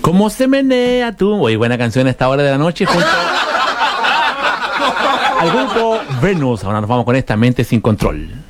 ¿Cómo se menea tú? Oye, buena canción a esta hora de la noche junto al grupo Venus. Ahora nos vamos con esta Mente Sin Control.